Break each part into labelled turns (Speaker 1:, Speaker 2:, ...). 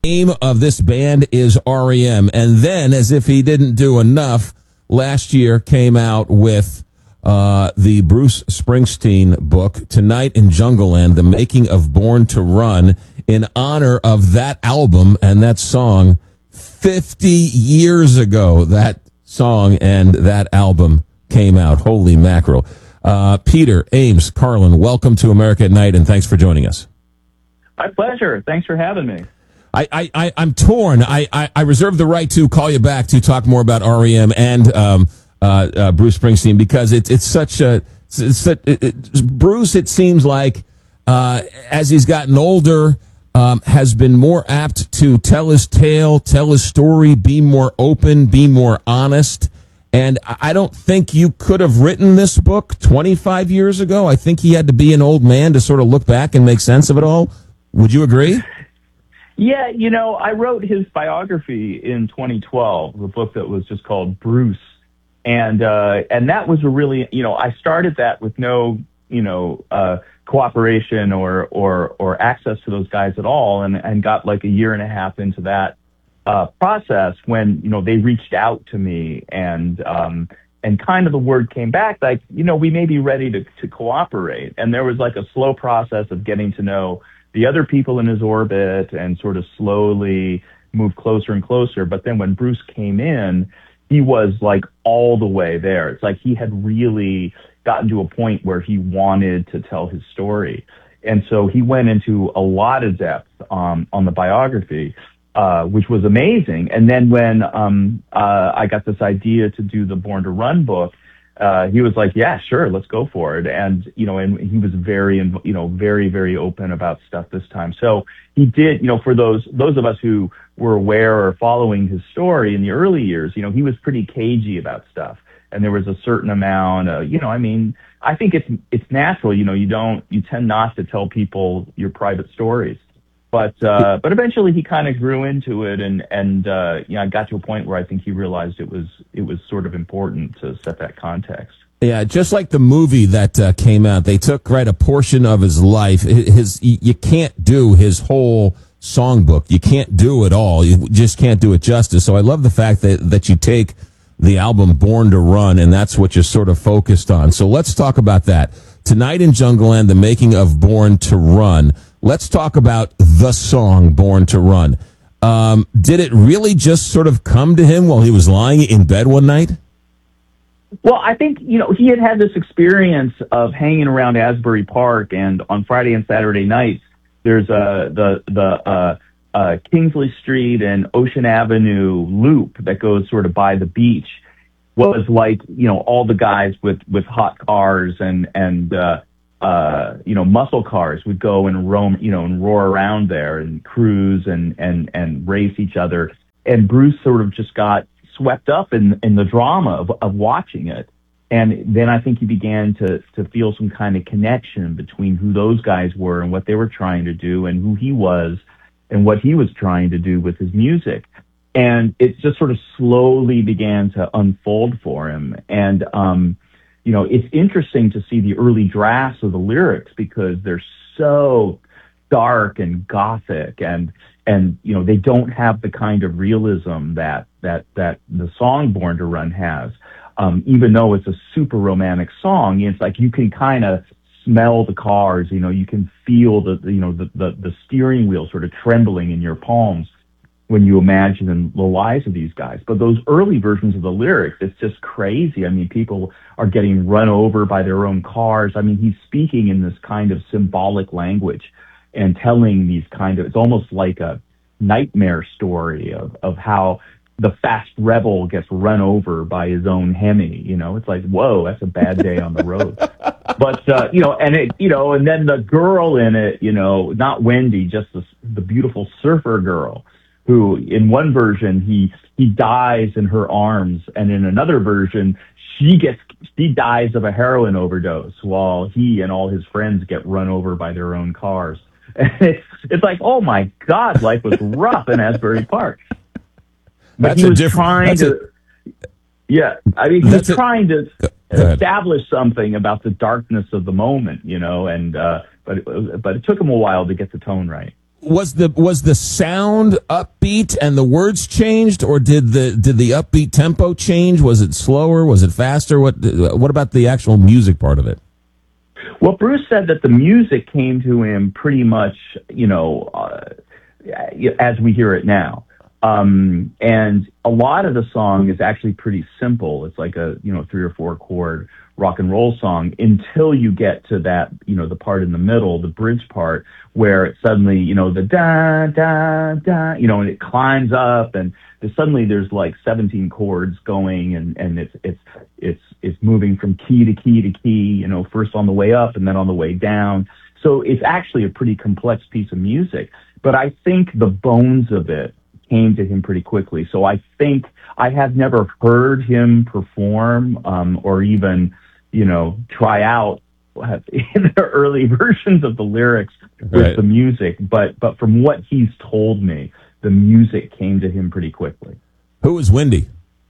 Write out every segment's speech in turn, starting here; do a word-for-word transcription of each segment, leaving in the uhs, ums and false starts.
Speaker 1: name of this band is R E M. And then, as if he didn't do enough, last year came out with uh, the Bruce Springsteen book, Tonight in Jungleland, The Making of Born to Run, in honor of that album and that song fifty years ago. That song and that album came out. Holy mackerel. Uh, Peter, Ames, Carlin, welcome to America at Night, and thanks for joining us.
Speaker 2: My pleasure. Thanks for having me.
Speaker 1: I, I, I, I'm torn. I, I, I reserve the right to call you back to talk more about R E M and um, uh, uh, Bruce Springsteen, because it's it's such a it's, it's, it, it, Bruce. It seems like uh, as he's gotten older, um, has been more apt to tell his tale, tell his story, be more open, be more honest. And I don't think you could have written this book twenty-five years ago. I think he had to be an old man to sort of look back and make sense of it all. Would you agree?
Speaker 2: Yeah, you know, I wrote his biography in twenty twelve, a book that was just called Bruce. And uh, and that was a really, you know, I started that with no, you know, uh, cooperation or, or, or access to those guys at all, and, and got like a year and a half into that uh, process when, you know, they reached out to me and um, and kind of the word came back like, you know, we may be ready to, to cooperate. And there was like a slow process of getting to know the other people in his orbit and sort of slowly move closer and closer. But then when Bruce came in, he was like all the way there. It's like he had really gotten to a point where he wanted to tell his story. And so he went into a lot of depth um, on the biography, uh, which was amazing. And then when um, uh, I got this idea to do the Born to Run book, Uh, he was like, yeah, sure, let's go for it. And, you know, and he was very, you know, very, very open about stuff this time. So he did, you know, for those, those of us who were aware or following his story in the early years, you know, he was pretty cagey about stuff. And there was a certain amount of, you know, I mean, I think it's, it's natural, you know, you don't, you tend not to tell people your private stories. But, uh, but eventually he kind of grew into it and, and, uh, you know, I got to a point where I think he realized it was, it was sort of important to set that context.
Speaker 1: Yeah, just like the movie that uh, came out, they took, right, a portion of his life. His, you can't do his whole songbook. You can't do it all. You just can't do it justice. So I love the fact that, that you take the album Born to Run, and that's what you're sort of focused on. So let's talk about that. Tonight in Jungleland, the making of Born to Run. Let's talk about the song Born to Run. Um, did it really just sort of come to him while he was lying in bed one night?
Speaker 2: Well, I think, you know, he had had this experience of hanging around Asbury Park, and on Friday and Saturday nights, there's uh, the, the uh, uh, Kingsley Street and Ocean Avenue loop that goes sort of by the beach. Was like, you know, all the guys with, with hot cars and, and, uh, uh, you know, muscle cars would go and roam, you know, and roar around there and cruise and, and, and race each other. And Bruce sort of just got swept up in, in the drama of, of watching it. And then I think he began to, to feel some kind of connection between who those guys were and what they were trying to do and who he was and what he was trying to do with his music. And it just sort of slowly began to unfold for him. And, um, you know, it's interesting to see the early drafts of the lyrics because they're so dark and gothic and, and, you know, they don't have the kind of realism that, that, that the song Born to Run has. Um, even though it's a super romantic song, it's like you can kind of smell the cars, you know, you can feel the, you know, the, the, the steering wheel sort of trembling in your palms when you imagine the lives of these guys. But those early versions of the lyrics, it's just crazy. I mean, people are getting run over by their own cars. I mean, he's speaking in this kind of symbolic language and telling these kind of, it's almost like a nightmare story of, of how the fast rebel gets run over by his own Hemi. You know, it's like, whoa, that's a bad day on the road. But, uh, you know, and it, you know, and then the girl in it, you know, not Wendy, just the, the beautiful surfer girl, who in one version, he, he dies in her arms. And in another version, she gets, she dies of a heroin overdose while he and all his friends get run over by their own cars. And it's, it's like, oh my God, life was rough in Asbury Park. But
Speaker 1: That's
Speaker 2: he was
Speaker 1: a different,
Speaker 2: trying to, a, yeah, I mean, he was
Speaker 1: a,
Speaker 2: trying to establish something about the darkness of the moment, you know, and, uh, but, it, but it took him a while to get the tone right.
Speaker 1: Was the was the sound upbeat and the words changed, or did the did the upbeat tempo change? Was it slower? Was it faster? What what about the actual music part of it?
Speaker 2: Well, Bruce said that the music came to him pretty much, you know, uh, as we hear it now. Um, and a lot of the song is actually pretty simple. It's like a, you know, three or four chord rock and roll song until you get to that, you know, the part in the middle, the bridge part, where it suddenly, you know, the da, da, da, you know, and it climbs up and there's, suddenly there's like seventeen chords going and, and it's, it's, it's, it's moving from key to key to key, you know, first on the way up and then on the way down. So it's actually a pretty complex piece of music, but I think the bones of it came to him pretty quickly. So I think I have never heard him perform, um, or even, you know, try out in the early versions of the lyrics with
Speaker 1: right.
Speaker 2: the music, but but from what he's told me, the music came to him pretty quickly.
Speaker 1: Who was Wendy?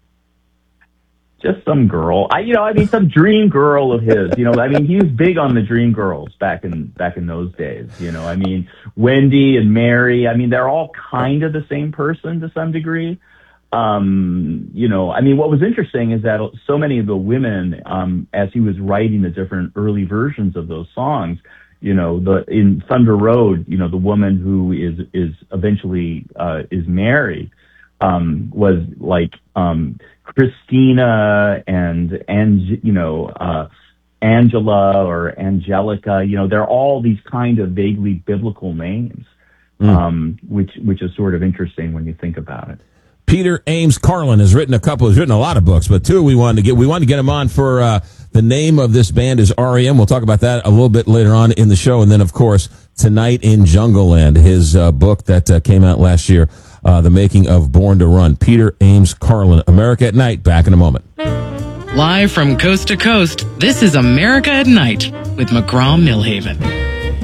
Speaker 2: Just some girl. I, you know, I mean, some dream girl of his. You know, I mean, he was big on the dream girls back in back in those days. You know, I mean, Wendy and Mary. I mean, they're all kind of the same person to some degree. Um, you know, I mean, what was interesting is that so many of the women, um, as he was writing the different early versions of those songs, you know, the in Thunder Road, you know, the woman who is is eventually uh, is Mary, um, was like um, Christina and and you know uh, Angela or Angelica. You know, they're all these kind of vaguely biblical names, mm. um, which which is sort of interesting when you think about it.
Speaker 1: Peter Ames Carlin has written a couple, has written a lot of books, but two we wanted to get, we wanted to get him on for, uh, the name of this band is R E M. We'll talk about that a little bit later on in the show. And then, of course, Tonight in Jungleland, his, uh, book that uh, came out last year, uh, The Making of Born to Run. Peter Ames Carlin, America at Night, back in a moment.
Speaker 3: Live from coast to coast, this is America at Night with McGraw Millhaven.